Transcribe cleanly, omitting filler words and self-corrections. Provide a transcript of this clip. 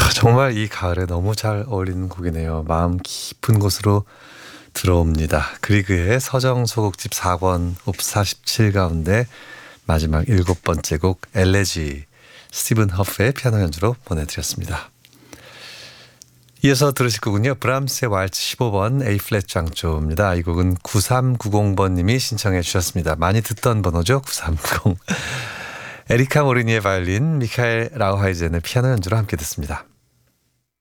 정말 이 가을에 너무 잘 어울리는 곡이네요. 마음 깊은 곳으로 들어옵니다. 그리그의 서정 소곡집 4권 옵 47 가운데 마지막 7번째 곡 엘레지 스티븐 허프의 피아노 연주로 보내드렸습니다. 이어서 들으실 곡은요. 브람스의 왈츠 15번 A플랫 장조입니다. 이 곡은 9390번님이 신청해 주셨습니다. 많이 듣던 번호죠. 9390. 에리카 모리니의 바이올린, 미카엘 라우하이젠의 피아노 연주로 함께 듣습니다.